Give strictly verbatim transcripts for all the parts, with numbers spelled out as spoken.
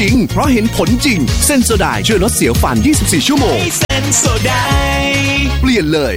จริงเพราะเห็นผลจริงเซนโซไดช่วยลดเสียวฟันยี่สิบสี่ชั่วโมงเซนโซไดเปลี่ยนเลย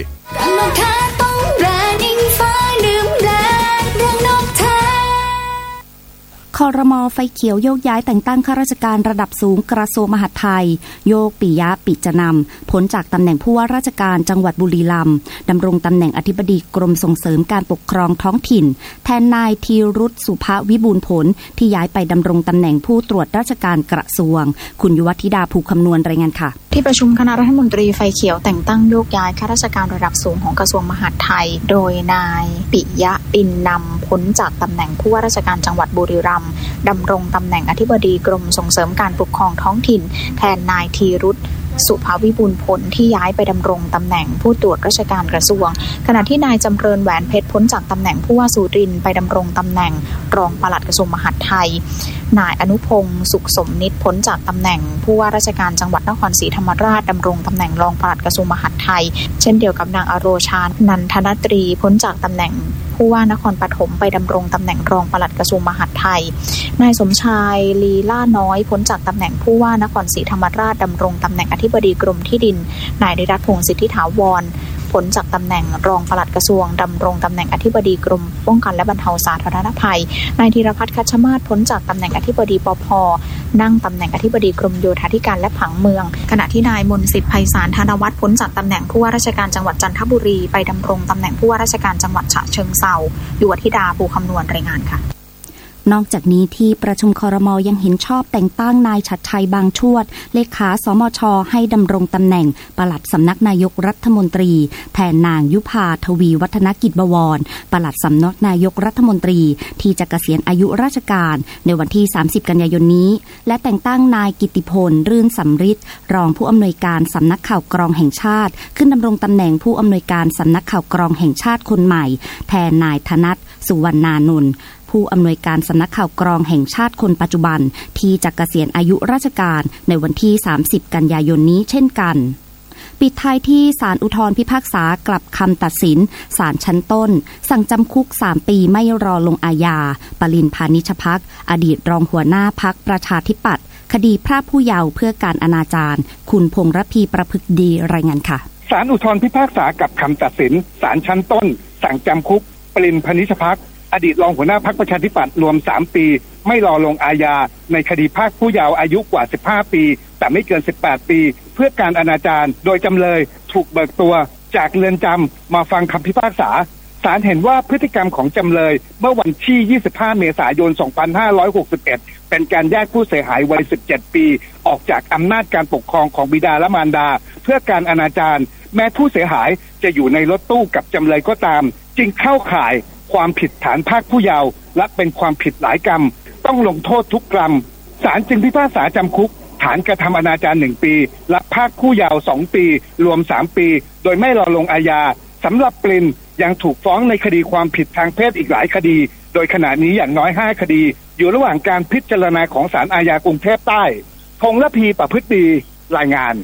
ครม.ไฟเขียวโยกย้ายแต่งตั้งข้าราชการระดับสูงกระทรวงมหาดไทยโยกปิยะปิจนำพ้นจากตำแหน่งผู้ว่าราชการจังหวัดบุรีรัมย์ดำรงตำแหน่งอธิบดีกรมส่งเสริมการปกครองท้องถิ่นแทนนายธีรุษสุภวิบูลย์ผลที่ย้ายไปดำรงตำแหน่งผู้ตรวจราชการกระทรวงคุณยุวธิดาภูคำนวณรายงานค่ะที่ประชุมคณะรัฐมนตรีไฟเขียวแต่งตั้งโยกย้ายข้าราชการระดับสูงของกระทรวงมหาดไทยโดยนายปิยะปินนำพ้นจากตำแหน่งผู้ว่าราชการจังหวัดบุรีรัมย์ดำรงตำแหน่งอธิบดีกรมส่งเสริมการปกครองท้องถิ่นแทนนายธีรุษสุภวิบูลย์ผลที่ย้ายไปดำรงตำแหน่งผู้ตรวจราชการกระทรวงขณะที่นายจำเริญแหวนเพชรพ้นจากตำแหน่งผู้ว่าสุรินทร์ไปดำรงตำแหน่งรองปลัดกระทรวงมหาดไทยนายอนุพงศ์สุขสมนิตพ้นจากตำแหน่งผู้ว่าราชการจังหวัดนครศรีธรรมราชดำรงตำแหน่งรองปลัดกระทรวงมหาดไทยเช่นเดียวกับนางอโรชานันทนตรีพ้นจากตำแหน่งผู้ว่านครปฐมไปดำรงตำแหน่งรองปลัดกระทรวงมหาดไทยนายสมชายลีล่าน้อยพ้นจากตำแหน่งผู้ว่านครศรีธรรมราชดำรงตำแหน่งอธิบดีกรมที่ดินนายนิรัตน์พงษ์สิทธิถาวรพ้นจากตำแหน่งรองปลัดกระทรวงดำรงตำแหน่งอธิบดีกรมป้องกันและบรรเทาสาธารณภัยนายธีรพัฒน์คัชมาศพ้นจากตำแหน่งอธิบดีปภ.นั่งตำแหน่งอธิบดีกรมโยธาธิการและผังเมืองขณะที่นายมนต์สิทธิ์ไพศาลธนวัฒน์พ้นจากตำแหน่งผู้ว่าราชการจังหวัดจันทบุรีไปดำรงตำแหน่งผู้ว่าราชการจังหวัดฉะเชิงเทรายุวธิดาภูคำนวณรายงานค่ะนอกจากนี้ที่ประชุมครม.ยังเห็นชอบแต่งตั้งนายชัดชัยบางชวดเลขาสมช.ให้ดำรงตำแหน่งปลัดสำนักนายกรัฐมนตรีแทนนางยุพาทวีวัฒนกิจบวรปลัดสำนักนายกรัฐมนตรีที่จะเกษียณอายุราชการในวันที่สามสิบกันยายนนี้และแต่งตั้งนายกิตติพลรื่นสำริดรองผู้อำนวยการสำนักข่าวกรองแห่งชาติขึ้นดำรงตำแหน่งผู้อำนวยการสำนักข่าวกรองแห่งชาติคนใหม่แทนนายธนัทสุวรรณานนท์ผู้อำนวยการสำนักข่าวกรองแห่งชาติคนปัจจุบันที่จะเกษียณอายุราชการในวันที่สามสิบกันยายนนี้เช่นกันปิดท้ายที่ศาลอุทธรณ์พิพากษากลับคำตัดสินศาลชั้นต้นสั่งจำคุกสามปีไม่รอลงอาญาปรินพานิชภักดิ์อดีตรองหัวหน้าพรรคประชาธิปัตย์คดีพรากผู้เยาว์เพื่อการอนาจารคุณพงษ์ระพีประพฤกษ์ดีรายงานค่ะศาลอุทธรณ์พิพากษากลับคำตัดสินศาลชั้นต้นสั่งจำคุกปรินพานิชภักดิ์อดีตรองหัวหน้าพรรคประชาธิปัตย์รวมสามปีไม่รอลงอาญาในคดีพรากผู้เยาว์อายุกว่าสิบห้าปีแต่ไม่เกินสิบแปดปีเพื่อการอนาจารโดยจำเลยถูกเบิกตัวจากเรือนจำมาฟังคำพิพากษาศาลเห็นว่าพฤติกรรมของจำเลยเมื่อวันที่ยี่สิบห้าเมษายนสองพันห้าร้อยหกสิบเอ็ดเป็นการแยกผู้เสียหายวัยสิบเจ็ดปีออกจากอำนาจการปกครองของบิดาและมารดาเพื่อการอนาจารแม้ผู้เสียหายจะอยู่ในรถตู้กับจำเลยก็ตามจึงเข้าข่ายความผิดฐานพรากผู้เยาว์และเป็นความผิดหลายกรรมต้องลงโทษทุกกรรมศาลจึงพิพากษาจำคุกฐานกระทำอนาจารหนึ่งปีและพรากผู้เยาว์สองปีรวมสามปีโดยไม่รอลงอาญาสำหรับปรินยังถูกฟ้องในคดีความผิดทางเพศอีกหลายคดีโดยขณะนี้อย่างน้อยห้าคดีอยู่ระหว่างการพิจารณาของศาลอาญากรุงเทพใต้พงษ์ระพีประพฤติดีรายงาน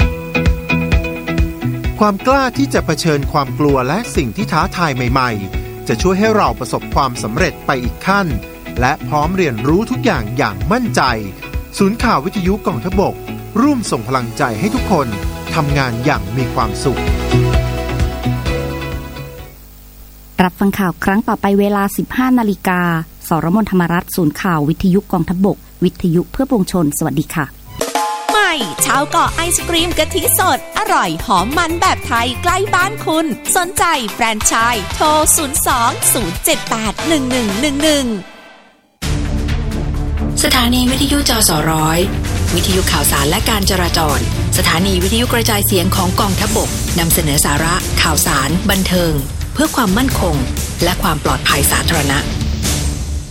ความกล้าที่จะเผชิญความกลัวและสิ่งที่ท้าทายใหม่ๆจะช่วยให้เราประสบความสำเร็จไปอีกขั้นและพร้อมเรียนรู้ทุกอย่างอย่างมั่นใจศูนย์ข่าววิทยุกองทัพบกร่วมส่งพลังใจให้ทุกคนทำงานอย่างมีความสุขรับฟังข่าวครั้งต่อไปเวลา สิบห้านาฬิกา สรมนธรรมรัตน์ศูนย์ข่าววิทยุกองทัพบกวิทยุเพื่อปวงชนสวัสดีค่ะใหม่ชาวเกาะไอศกรีมกะทิสดอร่อยหอมมันแบบไทยใกล้บ้านคุณสนใจแฟรนไชส์โทรศูนย์ สอง ศูนย์ เจ็ด แปด หนึ่ง หนึ่ง หนึ่ง หนึ่งสถานีวิทยุจสร้อยวิทยุข่าวสารและการจราจรสถานีวิทยุกระจายเสียงของกองทัพบกนำเสนอสาระข่าวสารบันเทิงเพื่อความมั่นคงและความปลอดภัยสาธารณะ